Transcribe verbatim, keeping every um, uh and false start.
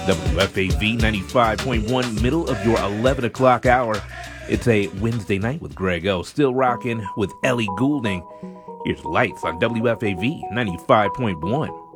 W F A V ninety-five point one, middle of your eleven o'clock hour. It's a Wednesday night with Greg O. Still rocking with Ellie Goulding. Here's Lights on W F A V ninety-five point one.